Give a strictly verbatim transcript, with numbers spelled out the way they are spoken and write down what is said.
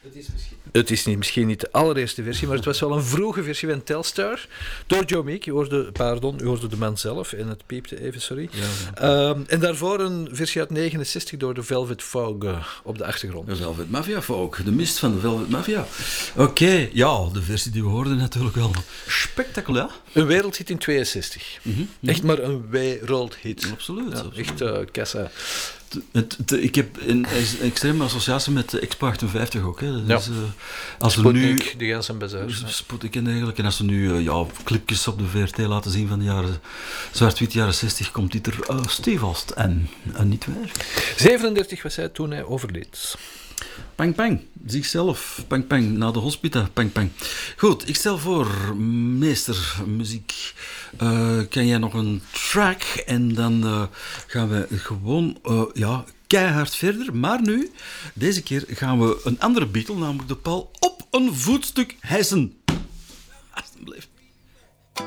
Het is, misschien... het is niet, misschien niet de allereerste versie, maar het was wel een vroege versie van Telstar. Door Joe Meek. U hoorde, pardon, u hoorde de man zelf en het piepte even, sorry. Ja, ja. Um, en daarvoor een versie uit negenenzestig door de Velvet Fog uh, op de achtergrond. De Velvet Mafia Fog, de mist van de Velvet Mafia. Oké, okay, ja, de versie die we hoorden natuurlijk wel spectaculair. Een wereldhit in tweeënzestig. Mm-hmm. Echt maar een wereldhit. Absoluut. Ja, absoluut. Echt uh, kassa. Het, het, ik heb een, een extreme associatie met X achtenvijftig ook. Hè. Ja. Dus, uh, als Sputnik, nu, die gaan zijn bazaars. Sputnik en eigenlijk. En als ze nu uh, ja, clipjes op de V R T laten zien van de jaren zwart-wit jaren zestig, komt dit er uh, stevast en uh, niet waar. zevenendertig was hij toen hij overleed. Pang, pang. Zichzelf. Pang, pang. Na de hospita. Pang, pang. Goed, ik stel voor, meester muziek. Uh, kan jij nog een track? En dan uh, gaan we gewoon uh, ja, keihard verder. Maar nu, deze keer gaan we een andere Beatle, namelijk de Paul, op een voetstuk hijsen.